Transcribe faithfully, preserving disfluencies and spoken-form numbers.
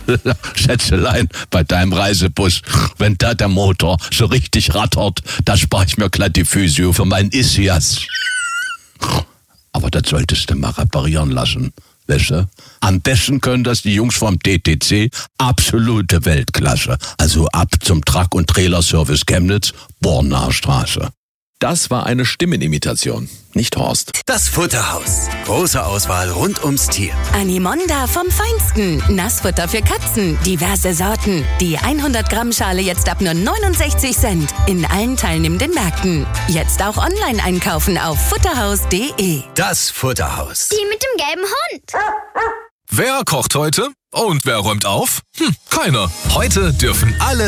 Schätzelein, bei deinem Reisebus, wenn da der Motor so richtig rattert, da spare ich mir glatt die Physio für meinen Ischias. Aber das solltest du mal reparieren lassen, weißt du? Am besten können das die Jungs vom D T C, absolute Weltklasse. Also ab zum Truck- und Trailerservice Chemnitz, Bornaer Straße. Das war eine Stimmenimitation, nicht Horst. Das Futterhaus. Große Auswahl rund ums Tier. Animonda vom Feinsten. Nassfutter für Katzen. Diverse Sorten. Die hundert Gramm Schale jetzt ab nur neunundsechzig Cent. In allen teilnehmenden Märkten. Jetzt auch online einkaufen auf futterhaus punkt de. Das Futterhaus. Die mit dem gelben Hund. Wer kocht heute? Und wer räumt auf? Hm, keiner. Heute dürfen alle